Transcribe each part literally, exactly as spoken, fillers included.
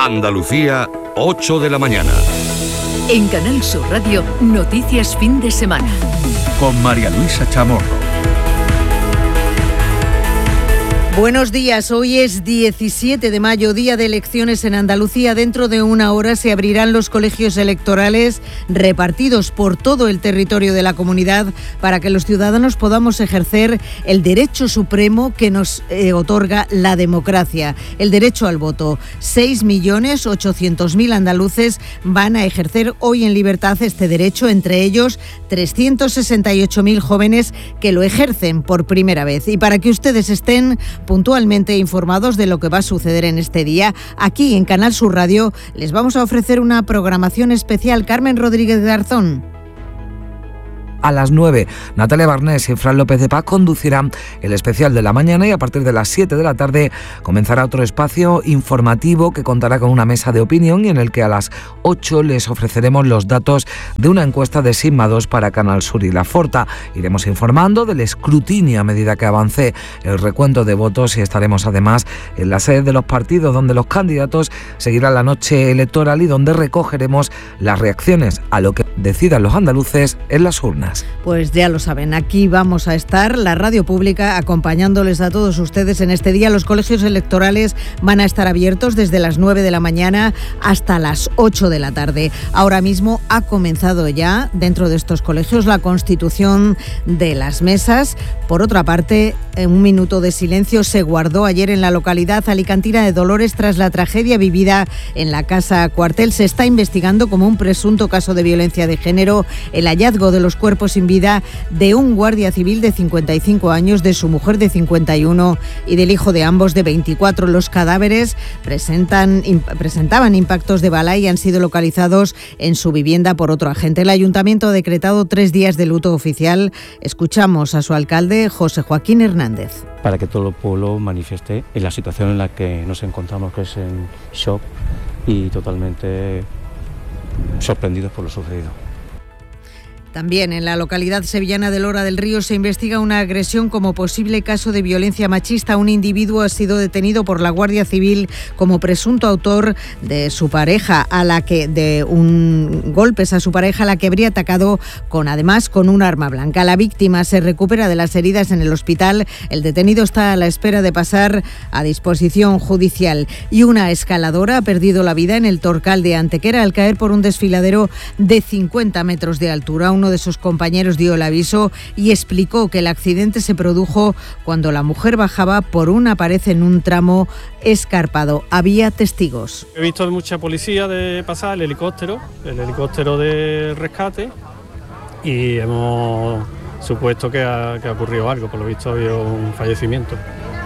Andalucía, ocho de la mañana. En Canal Sur Radio, Noticias Fin de Semana. Con María Luisa Chamorro. Buenos días, hoy es diecisiete de mayo, día de elecciones en Andalucía. Dentro de una hora se abrirán los colegios electorales repartidos por todo el territorio de la comunidad para que los ciudadanos podamos ejercer el derecho supremo que nos eh, otorga la democracia, el derecho al voto. seis millones ochocientos mil andaluces van a ejercer hoy en libertad este derecho, entre ellos trescientos sesenta y ocho mil jóvenes que lo ejercen por primera vez. Y para que ustedes estén puntualmente informados de lo que va a suceder en este día, aquí en Canal Sur Radio les vamos a ofrecer una programación especial. Carmen Rodríguez Garzón. A las nueve, Natalia Barnés y Fran López de Paz conducirán el especial de la mañana y a partir de las siete de la tarde comenzará otro espacio informativo que contará con una mesa de opinión y en el que a las ocho les ofreceremos los datos de una encuesta de Sigma dos para Canal Sur y La Forta. Iremos informando del escrutinio a medida que avance el recuento de votos y estaremos además en la sede de los partidos donde los candidatos seguirán la noche electoral y donde recogeremos las reacciones a lo que decidan los andaluces en las urnas. Pues ya lo saben, aquí vamos a estar, la radio pública, acompañándoles a todos ustedes en este día. Los colegios electorales van a estar abiertos desde las nueve de la mañana hasta las ocho de la tarde. Ahora mismo ha comenzado ya dentro de estos colegios la constitución de las mesas. Por otra parte, un minuto de silencio se guardó ayer en la localidad alicantina de Dolores tras la tragedia vivida en la casa cuartel. Se está investigando como un presunto caso de violencia de género el hallazgo de los cuerpos sin vida de un guardia civil de cincuenta y cinco años, de su mujer de cincuenta y uno y del hijo de ambos de veinticuatro. Los cadáveres presentan, imp- presentaban impactos de bala y han sido localizados en su vivienda por otro agente. El ayuntamiento ha decretado tres días de luto oficial. Escuchamos a su alcalde, José Joaquín Hernández. Para que todo el pueblo manifieste en la situación en la que nos encontramos, que es en shock y totalmente sorprendidos por lo sucedido. También en la localidad sevillana de Lora del Río se investiga una agresión como posible caso de violencia machista. Un individuo ha sido detenido por la Guardia Civil como presunto autor de su pareja, a la que de un golpes a su pareja, a la que habría atacado con además con un arma blanca. La víctima se recupera de las heridas en el hospital. El detenido está a la espera de pasar a disposición judicial. Y una escaladora ha perdido la vida en el Torcal de Antequera al caer por un desfiladero de cincuenta metros de altura. Uno de sus compañeros dio el aviso y explicó que el accidente se produjo cuando la mujer bajaba por una pared en un tramo escarpado. Había testigos. He visto mucha policía de pasar, el helicóptero, el helicóptero de rescate, y hemos supuesto que ha, que ha ocurrido algo. Por lo visto había un fallecimiento.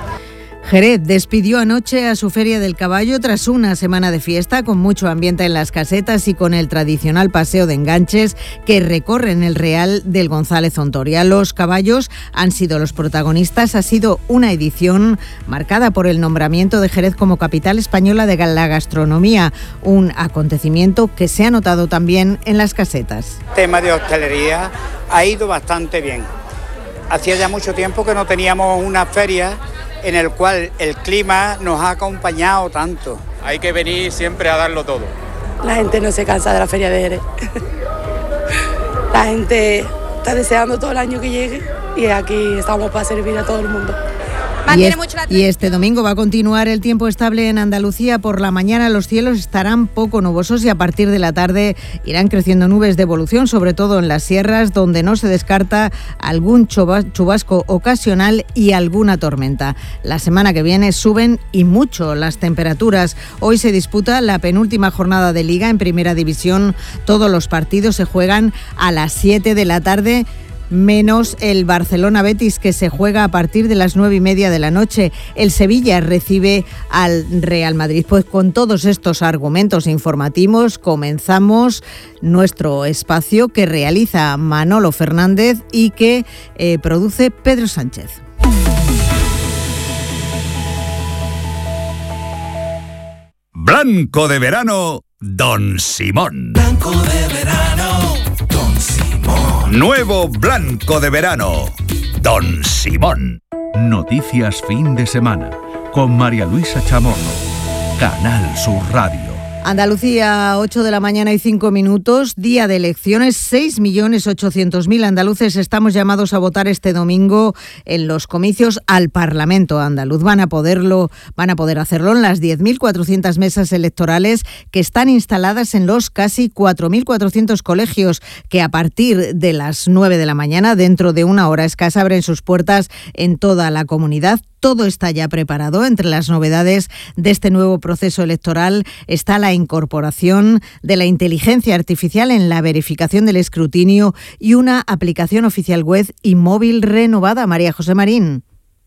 Jerez despidió anoche a su Feria del Caballo tras una semana de fiesta con mucho ambiente en las casetas y con el tradicional paseo de enganches que recorren el Real del González Ontoria. Los caballos han sido los protagonistas. Ha sido una edición marcada por el nombramiento de Jerez como capital española de la gastronomía, un acontecimiento que se ha notado también en las casetas. El tema de hostelería ha ido bastante bien. Hacía ya mucho tiempo que no teníamos una feria en el cual el clima nos ha acompañado tanto. Hay que venir siempre a darlo todo. La gente no se cansa de la Feria de Jerez. La gente está deseando todo el año que llegue y aquí estamos para servir a todo el mundo. Y, es, y este domingo va a continuar el tiempo estable en Andalucía. Por la mañana los cielos estarán poco nubosos y a partir de la tarde irán creciendo nubes de evolución, sobre todo en las sierras, donde no se descarta algún chubasco ocasional y alguna tormenta. La semana que viene suben y mucho las temperaturas. Hoy se disputa la penúltima jornada de Liga en Primera División. Todos los partidos se juegan a las siete de la tarde. Menos el Barcelona-Betis, que se juega a partir de las nueve y media de la noche. El Sevilla recibe al Real Madrid. Pues con todos estos argumentos informativos comenzamos nuestro espacio que realiza Manolo Fernández y que eh, produce Pedro Sánchez. Blanco de verano, Don Simón. Blanco de verano, Don Simón. Nuevo Blanco de verano, Don Simón. Noticias fin de semana con María Luisa Chamorro. Canal Sur Radio. Andalucía, ocho de la mañana y cinco minutos, día de elecciones, seis millones ochocientos mil andaluces estamos llamados a votar este domingo en los comicios al Parlamento andaluz. Van a poderlo, van a poder hacerlo en las diez mil cuatrocientas mesas electorales que están instaladas en los casi cuatro mil cuatrocientos colegios que a partir de las nueve de la mañana, dentro de una hora escasa, abren sus puertas en toda la comunidad. Todo está ya preparado. Entre las novedades de este nuevo proceso electoral está la incorporación de la inteligencia artificial en la verificación del escrutinio y una aplicación oficial web y móvil renovada. María José Marín.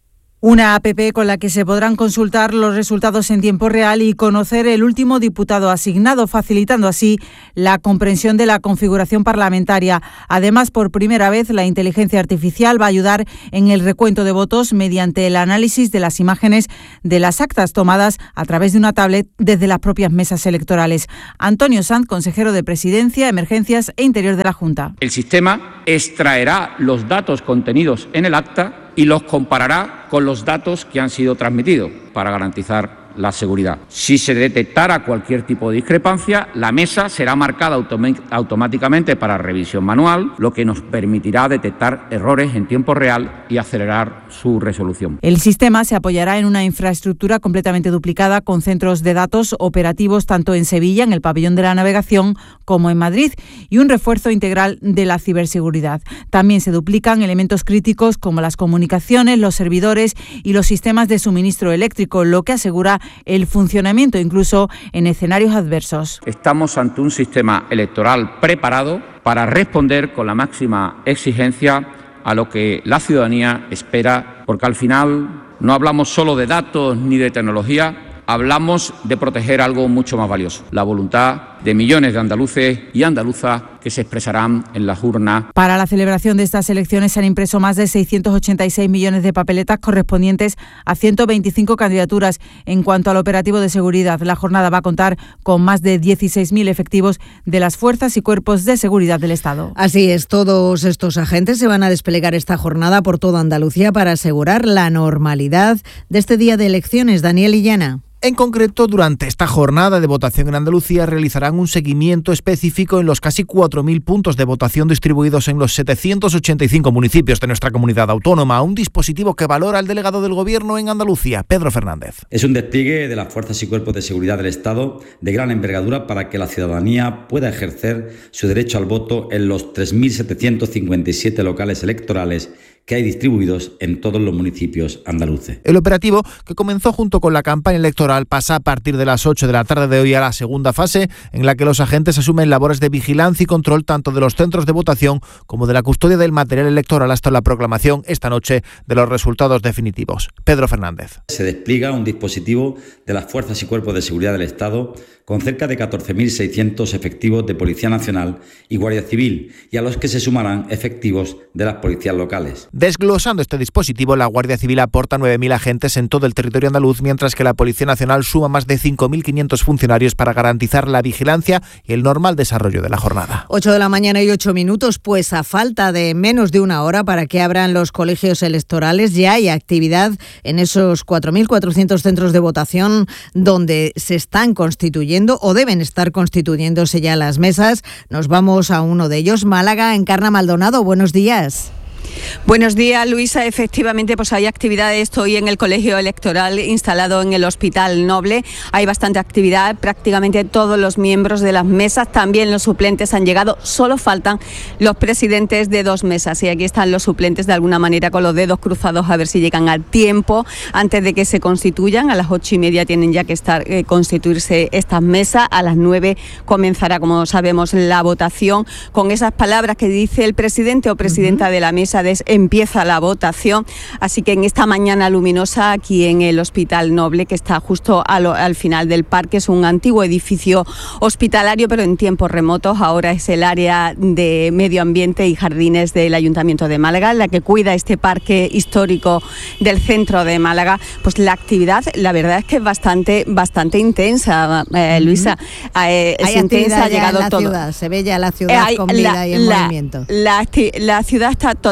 Una app con la que se podrán consultar los resultados en tiempo real y conocer el último diputado asignado, facilitando así la comprensión de la configuración parlamentaria. Además, por primera vez, la inteligencia artificial va a ayudar en el recuento de votos mediante el análisis de las imágenes de las actas tomadas a través de una tablet desde las propias mesas electorales. Antonio Sanz, consejero de Presidencia, Emergencias e Interior de la Junta. El sistema extraerá los datos contenidos en el acta y los comparará con los datos que han sido transmitidos para garantizar la seguridad. Si se detectara cualquier tipo de discrepancia, la mesa será marcada automáticamente para revisión manual, lo que nos permitirá detectar errores en tiempo real y acelerar su resolución. El sistema se apoyará en una infraestructura completamente duplicada con centros de datos operativos tanto en Sevilla, en el pabellón de la navegación, como en Madrid, y un refuerzo integral de la ciberseguridad. También se duplican elementos críticos como las comunicaciones, los servidores y los sistemas de suministro eléctrico, lo que asegura el funcionamiento incluso en escenarios adversos. Estamos ante un sistema electoral preparado para responder con la máxima exigencia a lo que la ciudadanía espera, porque al final no hablamos solo de datos ni de tecnología, hablamos de proteger algo mucho más valioso, la voluntad de millones de andaluces y andaluzas que se expresarán en las urnas. Para la celebración de estas elecciones se han impreso más de seiscientos ochenta y seis millones de papeletas correspondientes a ciento veinticinco candidaturas. En cuanto al operativo de seguridad, la jornada va a contar con más de dieciséis mil efectivos de las fuerzas y cuerpos de seguridad del Estado. Así es, todos estos agentes se van a desplegar esta jornada por toda Andalucía para asegurar la normalidad de este día de elecciones. Daniel Illana. En concreto, durante esta jornada de votación en Andalucía realizarán un seguimiento específico en los casi cuatro mil puntos de votación distribuidos en los setecientos ochenta y cinco municipios de nuestra comunidad autónoma, un dispositivo que valora el delegado del Gobierno en Andalucía, Pedro Fernández. Es un despliegue de las fuerzas y cuerpos de seguridad del Estado de gran envergadura para que la ciudadanía pueda ejercer su derecho al voto en los tres mil setecientos cincuenta y siete locales electorales que hay distribuidos en todos los municipios andaluces. El operativo, que comenzó junto con la campaña electoral, pasa a partir de las ocho de la tarde de hoy a la segunda fase, en la que los agentes asumen labores de vigilancia y control tanto de los centros de votación como de la custodia del material electoral hasta la proclamación esta noche de los resultados definitivos. Pedro Fernández. Se despliega un dispositivo de las fuerzas y cuerpos de seguridad del Estado con cerca de catorce mil seiscientos efectivos de Policía Nacional y Guardia Civil, y a los que se sumarán efectivos de las policías locales. Desglosando este dispositivo, la Guardia Civil aporta nueve mil agentes en todo el territorio andaluz, mientras que la Policía Nacional suma más de cinco mil quinientos funcionarios para garantizar la vigilancia y el normal desarrollo de la jornada. ocho de la mañana y ocho minutos, pues a falta de menos de una hora para que abran los colegios electorales, ya hay actividad en esos cuatro mil cuatrocientos centros de votación donde se están constituyendo o deben estar constituyéndose ya las mesas. Nos vamos a uno de ellos, Málaga. Encarna Maldonado, buenos días. Buenos días, Luisa. Efectivamente, pues hay actividades hoy en el colegio electoral instalado en el Hospital Noble. Hay bastante actividad, prácticamente todos los miembros de las mesas, también los suplentes han llegado. Solo faltan los presidentes de dos mesas y aquí están los suplentes de alguna manera con los dedos cruzados a ver si llegan al tiempo antes de que se constituyan. A las ocho y media tienen ya que estar eh, constituirse estas mesas. A las nueve comenzará, como sabemos, la votación con esas palabras que dice el presidente o presidenta uh-huh. de la mesa de empieza la votación, así que en esta mañana luminosa aquí en el Hospital Noble, que está justo al, al final del parque, es un antiguo edificio hospitalario pero en tiempos remotos, ahora es el área de medio ambiente y jardines del Ayuntamiento de Málaga, la que cuida este parque histórico del centro de Málaga. Pues la actividad, la verdad es que es bastante, bastante intensa, eh, Luisa. Eh, es Hay intensa, ha llegado en la todo. Ciudad, se ve ya la ciudad eh, hay, con vida la, y en la, movimiento. La, la ciudad está totalmente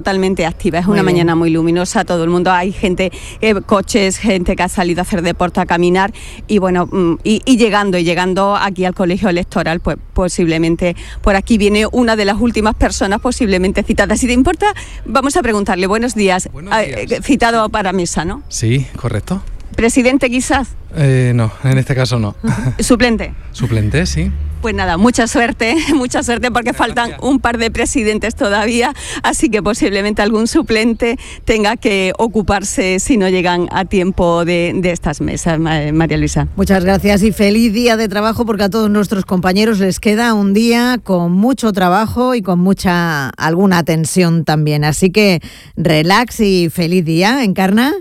totalmente activa, es Muy una bien. mañana muy luminosa, todo el mundo, hay gente, eh, coches, gente que ha salido a hacer deporte, a caminar y bueno, mm, y, y llegando, y llegando aquí al colegio electoral, pues posiblemente por aquí viene una de las últimas personas posiblemente citadas. Si te importa, vamos a preguntarle, buenos días, Buenos Ah, días. eh, citado para mesa, ¿no? Sí, correcto. Presidente quizás, Eh, no, en este caso no. suplente. Suplente, sí. Pues nada, mucha suerte, mucha suerte porque faltan un par de presidentes todavía, así que posiblemente algún suplente tenga que ocuparse si no llegan a tiempo de, de estas mesas, Ma- María Luisa. Muchas gracias y feliz día de trabajo, porque a todos nuestros compañeros les queda un día con mucho trabajo y con mucha, alguna tensión también. Así que relax y feliz día, Encarna.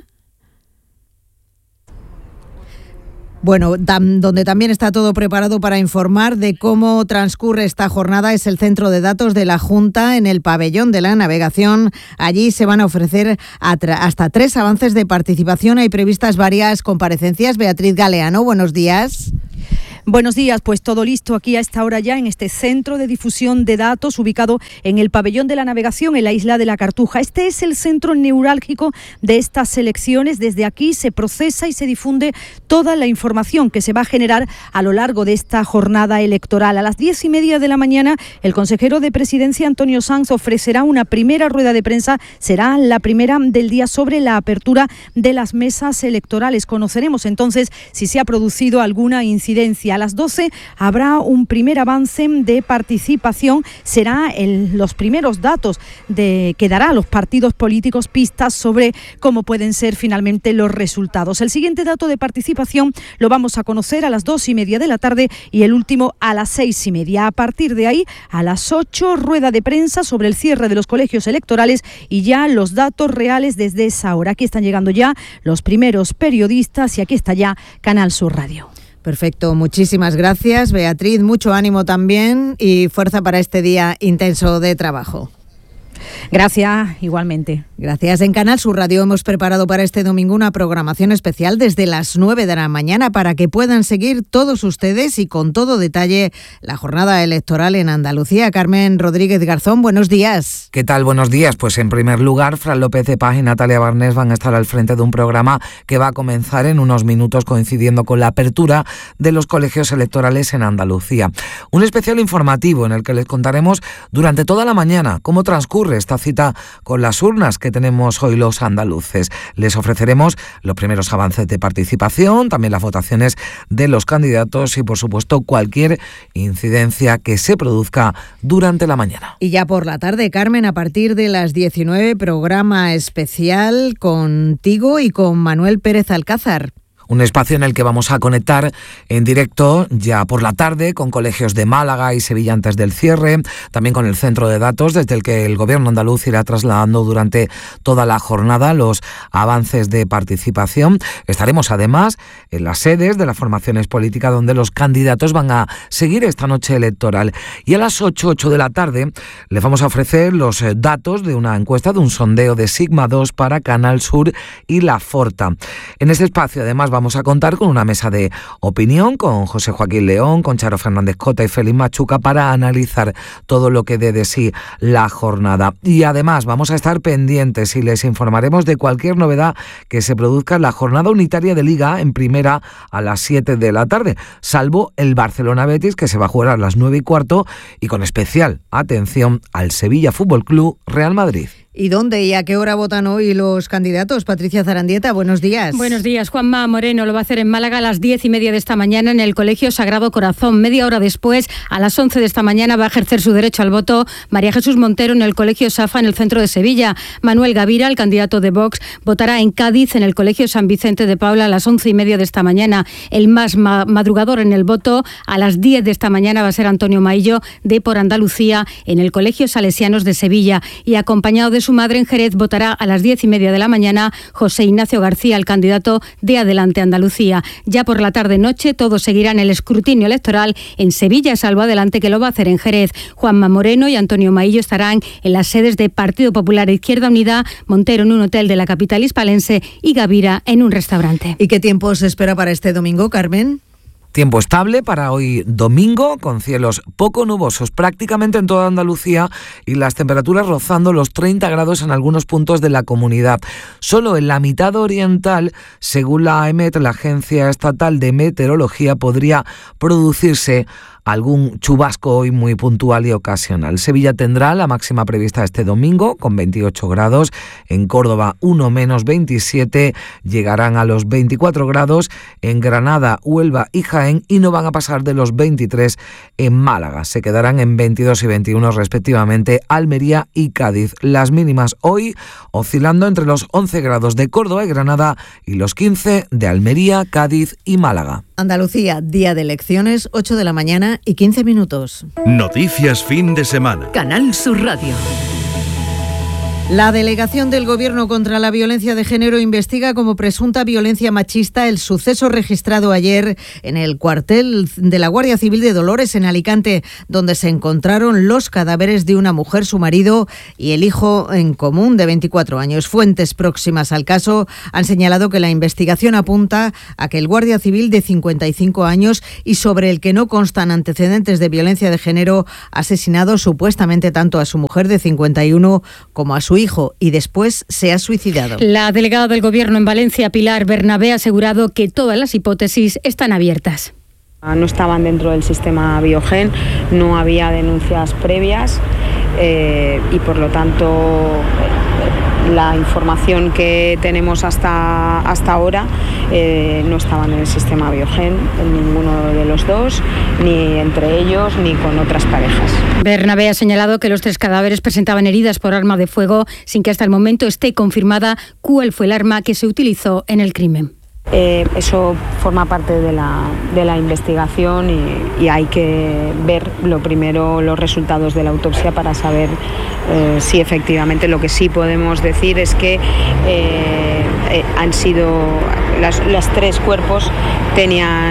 Bueno, tam- donde también está todo preparado para informar de cómo transcurre esta jornada es el centro de datos de la Junta en el pabellón de la navegación. Allí se van a ofrecer atra- hasta tres avances de participación. Hay previstas varias comparecencias. Beatriz Galeano, buenos días. Buenos días, pues todo listo aquí a esta hora ya en este centro de difusión de datos ubicado en el pabellón de la navegación en la isla de la Cartuja. Este es el centro neurálgico de estas elecciones. Desde aquí se procesa y se difunde toda la información que se va a generar a lo largo de esta jornada electoral. A las diez y media de la mañana, el consejero de Presidencia, Antonio Sanz, ofrecerá una primera rueda de prensa. Será la primera del día sobre la apertura de las mesas electorales. Conoceremos entonces si se ha producido alguna incidencia. A las doce habrá un primer avance de participación. Será el, los primeros datos de, que dará a los partidos políticos pistas sobre cómo pueden ser finalmente los resultados. El siguiente dato de participación lo vamos a conocer a las dos y media de la tarde y el último a las seis y media. A partir de ahí, a las ocho, rueda de prensa sobre el cierre de los colegios electorales y ya los datos reales desde esa hora. Aquí están llegando ya los primeros periodistas y aquí está ya Canal Sur Radio. Perfecto, muchísimas gracias, Beatriz. Mucho ánimo también y fuerza para este día intenso de trabajo. Gracias, igualmente. Gracias. En Canal Sur Radio hemos preparado para este domingo una programación especial desde las nueve de la mañana para que puedan seguir todos ustedes y con todo detalle la jornada electoral en Andalucía. Carmen Rodríguez Garzón, buenos días. ¿Qué tal? Buenos días. Pues en primer lugar, Fran López de Paz y Natalia Barnés van a estar al frente de un programa que va a comenzar en unos minutos coincidiendo con la apertura de los colegios electorales en Andalucía. Un especial informativo en el que les contaremos durante toda la mañana cómo transcurre esta cita con las urnas que tenemos hoy los andaluces. Les ofreceremos los primeros avances de participación, también las votaciones de los candidatos y, por supuesto, cualquier incidencia que se produzca durante la mañana. Y ya por la tarde, Carmen, a partir de las diecinueve, programa especial contigo y con Manuel Pérez Alcázar. Un espacio en el que vamos a conectar en directo ya por la tarde con colegios de Málaga y Sevilla antes del cierre, también con el centro de datos desde el que el gobierno andaluz irá trasladando durante toda la jornada los avances de participación. Estaremos además en las sedes de las formaciones políticas donde los candidatos van a seguir esta noche electoral. Y a las ocho, ocho de la tarde les vamos a ofrecer los datos de una encuesta, de un sondeo de Sigma dos para Canal Sur y La Forta. En este espacio además vamos a contar con una mesa de opinión con José Joaquín León, con Charo Fernández Cota y Félix Machuca para analizar todo lo que dé de sí la jornada. Y además vamos a estar pendientes y les informaremos de cualquier novedad que se produzca en la jornada unitaria de Liga en primera a las siete de la tarde, salvo el Barcelona-Betis que se va a jugar a las nueve y cuarto y con especial atención al Sevilla Fútbol Club Real Madrid. ¿Y dónde y a qué hora votan hoy los candidatos? Patricia Zarandieta, buenos días. Buenos días. Juanma Moreno lo va a hacer en Málaga a las diez y media de esta mañana en el Colegio Sagrado Corazón. Media hora después, a las once de esta mañana, va a ejercer su derecho al voto María Jesús Montero en el Colegio Safa en el centro de Sevilla. Manuel Gavira, el candidato de Vox, votará en Cádiz en el Colegio San Vicente de Paula a las once y media de esta mañana. El más ma- madrugador en el voto a las diez de esta mañana va a ser Antonio Maillo de Por Andalucía en el Colegio Salesianos de Sevilla y acompañado de su madre en Jerez votará a las diez y media de la mañana José Ignacio García, el candidato de Adelante Andalucía. Ya por la tarde-noche todos seguirán el escrutinio electoral en Sevilla, salvo Adelante que lo va a hacer en Jerez. Juanma Moreno y Antonio Maillo estarán en las sedes de Partido Popular e Izquierda Unida, Montero en un hotel de la capital hispalense y Gavira en un restaurante. ¿Y qué tiempo se espera para este domingo, Carmen? Tiempo estable para hoy domingo, con cielos poco nubosos prácticamente en toda Andalucía y las temperaturas rozando los treinta grados en algunos puntos de la comunidad. Solo en la mitad oriental, según la A E M E T, la Agencia Estatal de Meteorología, podría producirse algún chubasco hoy muy puntual y ocasional. Sevilla tendrá la máxima prevista este domingo con veintiocho grados, en Córdoba uno menos veintisiete, llegarán a los veinticuatro grados en Granada, Huelva y Jaén y no van a pasar de los veintitrés en Málaga. Se quedarán en veintidós y veintiuno respectivamente Almería y Cádiz. Las mínimas hoy oscilando entre los once grados de Córdoba y Granada y los quince de Almería, Cádiz y Málaga. Andalucía, día de elecciones, ocho de la mañana y quince minutos. Noticias fin de semana. Canal Sur Radio. La Delegación del Gobierno contra la Violencia de Género investiga como presunta violencia machista el suceso registrado ayer en el cuartel de la Guardia Civil de Dolores, en Alicante, donde se encontraron los cadáveres de una mujer, su marido y el hijo en común de veinticuatro años. Fuentes próximas al caso han señalado que la investigación apunta a que el Guardia Civil de cincuenta y cinco años y sobre el que no constan antecedentes de violencia de género ha asesinado supuestamente tanto a su mujer de cincuenta y uno como a su hijo y después se ha suicidado. La delegada del Gobierno en Valencia, Pilar Bernabé, ha asegurado que todas las hipótesis están abiertas. No estaban dentro del sistema Biogen, no había denuncias previas eh, y por lo tanto la información que tenemos hasta, hasta ahora eh, no estaban en el sistema Biogen, en ninguno de los dos, ni entre ellos ni con otras parejas. Bernabé ha señalado que los tres cadáveres presentaban heridas por arma de fuego sin que hasta el momento esté confirmada cuál fue el arma que se utilizó en el crimen. Eh, eso forma parte de la, de la investigación y, y hay que ver lo primero los resultados de la autopsia para saber eh, si efectivamente. Lo que sí podemos decir es que eh, eh, han sido las, las tres cuerpos tenían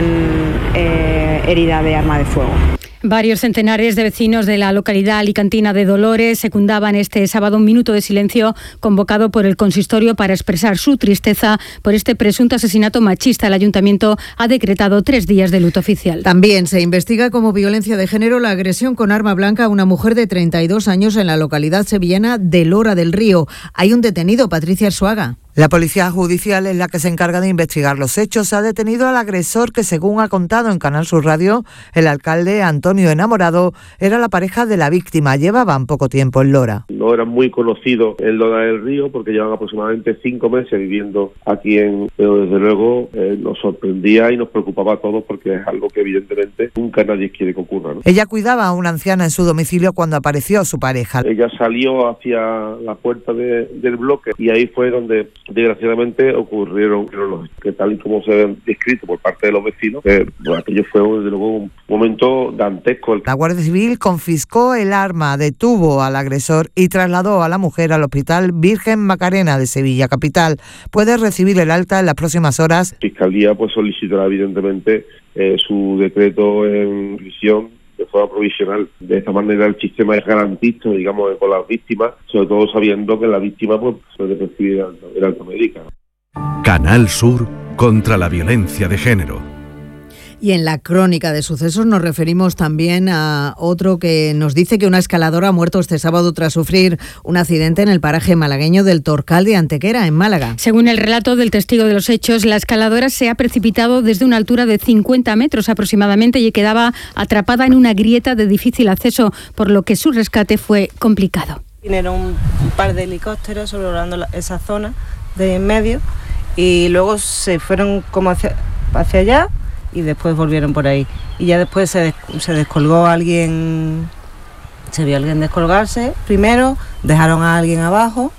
eh, herida de arma de fuego. Varios centenares de vecinos de la localidad alicantina de Dolores secundaban este sábado un minuto de silencio convocado por el consistorio para expresar su tristeza por este presunto asesinato machista. El ayuntamiento ha decretado tres días de luto oficial. También se investiga como violencia de género la agresión con arma blanca a una mujer de treinta y dos años en la localidad sevillana de Lora del Río. Hay un detenido, Patricia Arzuaga. La Policía Judicial es la que se encarga de investigar los hechos. Ha detenido al agresor que, según ha contado en Canal Sur Radio, el alcalde Antonio Enamorado era la pareja de la víctima. Llevaban poco tiempo en Lora. No eran muy conocidos en Lora del Río porque llevan aproximadamente cinco meses viviendo aquí en... Pero desde luego eh, nos sorprendía y nos preocupaba a todos porque es algo que evidentemente nunca nadie quiere que ocurra, ¿no? Ella cuidaba a una anciana en su domicilio cuando apareció su pareja. Ella salió hacia la puerta de, del bloque y ahí fue donde desgraciadamente ocurrieron los que tal y como se han descrito por parte de los vecinos, que bueno, aquello fue desde luego un momento dantesco. La Guardia Civil confiscó el arma, detuvo al agresor y trasladó a la mujer al Hospital Virgen Macarena de Sevilla capital. Puede recibir el alta en las próximas horas. La Fiscalía pues solicitará evidentemente eh, su decreto en prisión de forma provisional. De esta manera el sistema es garantista, digamos, con las víctimas, sobre todo sabiendo que la víctima pues, puede recibir el alta médica. Canal Sur contra la violencia de género. Y en la crónica de sucesos nos referimos también a otro que nos dice que una escaladora ha muerto este sábado tras sufrir un accidente en el paraje malagueño del Torcal de Antequera, en Málaga. Según el relato del testigo de los hechos, la escaladora se ha precipitado desde una altura de cincuenta metros aproximadamente y quedaba atrapada en una grieta de difícil acceso, por lo que su rescate fue complicado. Vinieron un par de helicópteros sobrevolando esa zona de en medio y luego se fueron como hacia, hacia allá y después volvieron por ahí. Y ya después se, des, se descolgó alguien, se vio a alguien descolgarse primero, dejaron a alguien abajo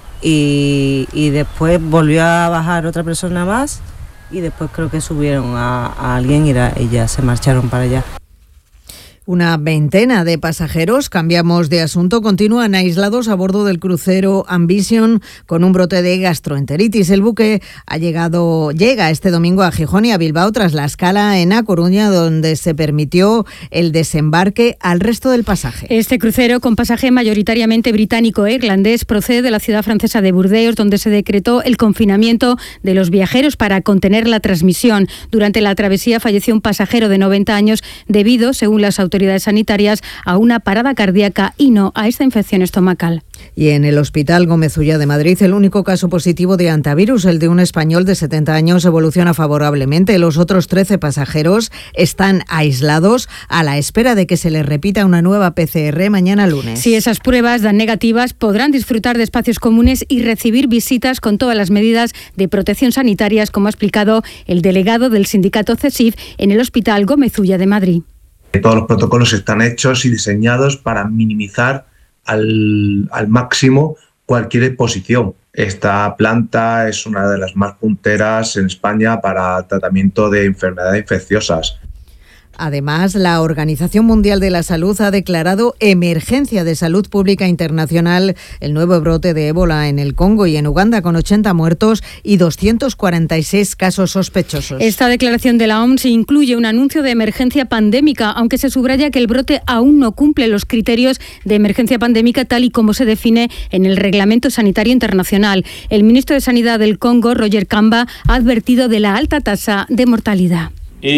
y, y después volvió a bajar otra persona más y después creo que subieron a, a alguien y, era, y ya se marcharon para allá. Una veintena de pasajeros, cambiamos de asunto, continúan aislados a bordo del crucero Ambition con un brote de gastroenteritis. El buque ha llegado, llega este domingo a Gijón y a Bilbao tras la escala en A Coruña, donde se permitió el desembarque al resto del pasaje. Este crucero, con pasaje mayoritariamente británico e irlandés, procede de la ciudad francesa de Burdeos, donde se decretó el confinamiento de los viajeros para contener la transmisión. Durante la travesía falleció un pasajero de noventa años debido, según las autoridades autoridades sanitarias, a una parada cardíaca y no a esta infección estomacal. Y en el Hospital Gómez Ulla de Madrid, el único caso positivo de antivirus, el de un español de setenta años, evoluciona favorablemente. Los otros trece pasajeros están aislados a la espera de que se les repita una nueva P C R mañana lunes. Si esas pruebas dan negativas, podrán disfrutar de espacios comunes y recibir visitas con todas las medidas de protección sanitarias, como ha explicado el delegado del sindicato CESIF en el Hospital Gómez Ulla de Madrid. Todos los protocolos están hechos y diseñados para minimizar al, al máximo cualquier exposición. Esta planta es una de las más punteras en España para tratamiento de enfermedades infecciosas. Además, la Organización Mundial de la Salud ha declarado emergencia de salud pública internacional el nuevo brote de ébola en el Congo y en Uganda, con ochenta muertos y doscientos cuarenta y seis casos sospechosos. Esta declaración de la O M S incluye un anuncio de emergencia pandémica, aunque se subraya que el brote aún no cumple los criterios de emergencia pandémica tal y como se define en el Reglamento Sanitario Internacional. El ministro de Sanidad del Congo, Roger Kamba, ha advertido de la alta tasa de mortalidad.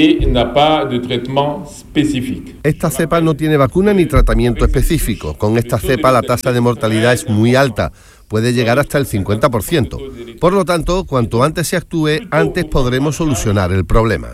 Esta cepa no tiene vacuna ni tratamiento específico. Con esta cepa la tasa de mortalidad es muy alta, puede llegar hasta el cincuenta por ciento. Por lo tanto, cuanto antes se actúe, antes podremos solucionar el problema.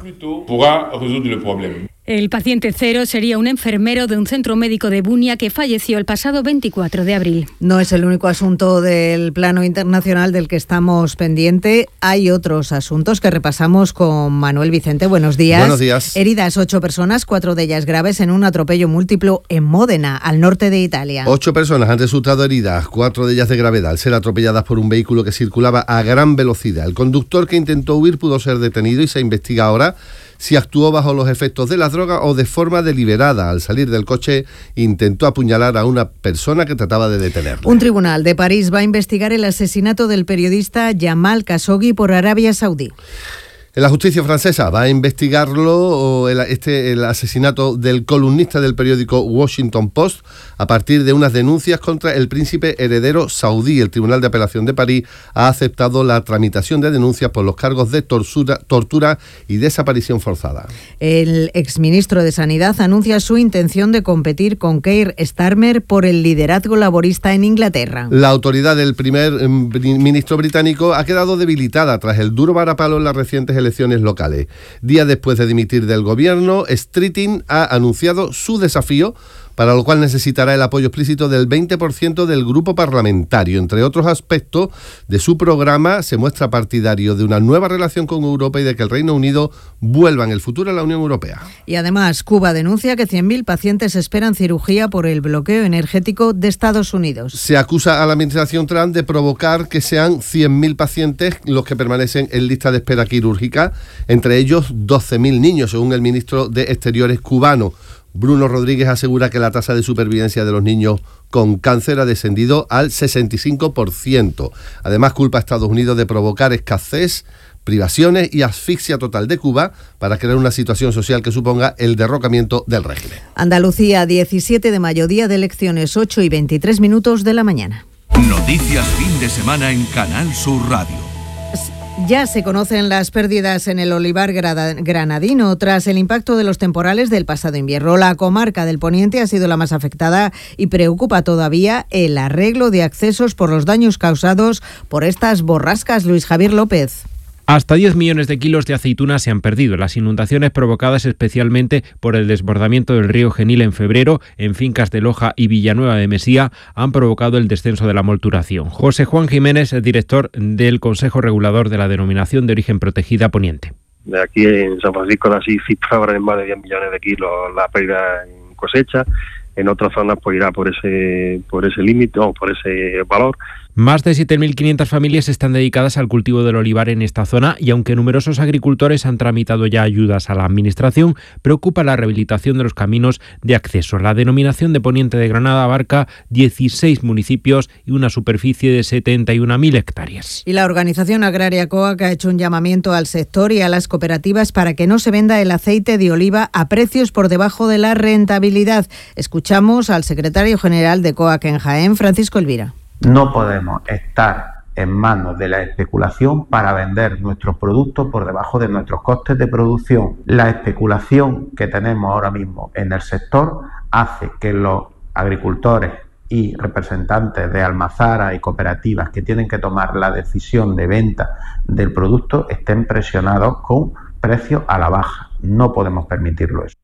El paciente cero sería un enfermero de un centro médico de Bunia que falleció el pasado veinticuatro de abril. No es el único asunto del plano internacional del que estamos pendiente. Hay otros asuntos que repasamos con Manuel Vicente. Buenos días. Buenos días. Heridas ocho personas, cuatro de ellas graves, en un atropello múltiplo en Módena, al norte de Italia. Ocho personas han resultado heridas, cuatro de ellas de gravedad, al ser atropelladas por un vehículo que circulaba a gran velocidad. El conductor, que intentó huir, pudo ser detenido y se investiga ahora si actuó bajo los efectos de las drogas o de forma deliberada. Al salir del coche intentó apuñalar a una persona que trataba de detenerla. Un tribunal de París va a investigar el asesinato del periodista Jamal Khashoggi por Arabia Saudí. La justicia francesa va a investigarlo, el, este, el asesinato del columnista del periódico Washington Post, a partir de unas denuncias contra el príncipe heredero saudí. El Tribunal de Apelación de París ha aceptado la tramitación de denuncias por los cargos de tortura, tortura y desaparición forzada. El exministro de Sanidad anuncia su intención de competir con Keir Starmer por el liderazgo laborista en Inglaterra. La autoridad del primer ministro británico ha quedado debilitada tras el duro varapalo en las recientes elecciones locales. Días después de dimitir del gobierno, Streeting ha anunciado su desafío, para lo cual necesitará el apoyo explícito del veinte por ciento del grupo parlamentario. Entre otros aspectos de su programa, se muestra partidario de una nueva relación con Europa y de que el Reino Unido vuelva en el futuro a la Unión Europea. Y además, Cuba denuncia que cien mil pacientes esperan cirugía por el bloqueo energético de Estados Unidos. Se acusa a la administración Trump de provocar que sean cien mil pacientes los que permanecen en lista de espera quirúrgica, entre ellos doce mil niños, según el ministro de Exteriores cubano. Bruno Rodríguez asegura que la tasa de supervivencia de los niños con cáncer ha descendido al sesenta y cinco por ciento. Además, culpa a Estados Unidos de provocar escasez, privaciones y asfixia total de Cuba para crear una situación social que suponga el derrocamiento del régimen. Andalucía, diecisiete de mayo, día de elecciones, ocho y veintitrés minutos de la mañana. Noticias fin de semana en Canal Sur Radio. Ya se conocen las pérdidas en el olivar granadino tras el impacto de los temporales del pasado invierno. La comarca del Poniente ha sido la más afectada y preocupa todavía el arreglo de accesos por los daños causados por estas borrascas. Luis Javier López. Hasta diez millones de kilos de aceitunas se han perdido. Las inundaciones provocadas especialmente por el desbordamiento del río Genil en febrero en fincas de Loja y Villanueva de Mesía han provocado el descenso de la molturación. José Juan Jiménez, director del Consejo Regulador de la Denominación de Origen Protegida Poniente. De aquí en San Francisco de Asís cifraban en más de diez millones de kilos la pérdida en cosecha. En otras zonas pues irá por ese por ese límite o por ese valor. Más de siete mil quinientas familias están dedicadas al cultivo del olivar en esta zona y aunque numerosos agricultores han tramitado ya ayudas a la Administración, preocupa la rehabilitación de los caminos de acceso. La denominación de Poniente de Granada abarca dieciséis municipios y una superficie de setenta y una mil hectáreas. Y la organización agraria COAC ha hecho un llamamiento al sector y a las cooperativas para que no se venda el aceite de oliva a precios por debajo de la rentabilidad. Escuchamos al secretario general de COAC en Jaén, Francisco Elvira. No podemos estar en manos de la especulación para vender nuestros productos por debajo de nuestros costes de producción. La especulación que tenemos ahora mismo en el sector hace que los agricultores y representantes de almazaras y cooperativas que tienen que tomar la decisión de venta del producto estén presionados con precios a la baja. No podemos permitirlo eso.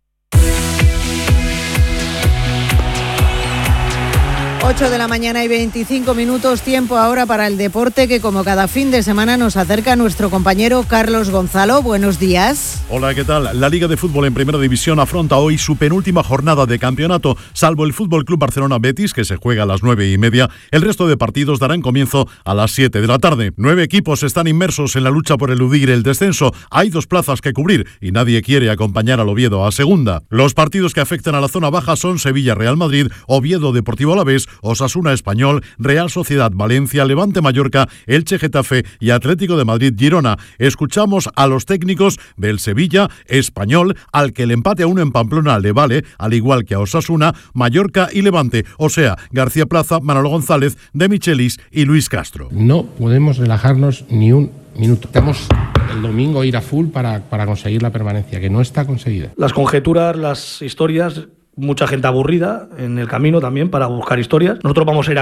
ocho de la mañana y veinticinco minutos, tiempo ahora para el deporte que como cada fin de semana nos acerca nuestro compañero Carlos Gonzalo. Buenos días. Hola, ¿qué tal? La Liga de Fútbol en Primera División afronta hoy su penúltima jornada de campeonato. Salvo el Fútbol Club Barcelona Betis, que se juega a las nueve y media, el resto de partidos darán comienzo a las siete de la tarde. Nueve equipos están inmersos en la lucha por eludir el descenso. Hay dos plazas que cubrir y nadie quiere acompañar al Oviedo a segunda. Los partidos que afectan a la zona baja son Sevilla-Real Madrid, Oviedo Deportivo Alavés, Osasuna Español, Real Sociedad Valencia, Levante Mallorca, Elche Getafe y Atlético de Madrid Girona. Escuchamos a los técnicos del Sevilla, Español, al que el empate a uno en Pamplona le vale, al igual que a Osasuna, Mallorca y Levante, o sea, García Plaza, Manolo González, De Michelis y Luis Castro. No podemos relajarnos ni un minuto. Tenemos el domingo ir a full para, para conseguir la permanencia, que no está conseguida. Las conjeturas, las historias, mucha gente aburrida en el camino también para buscar historias. Nosotros vamos a ir a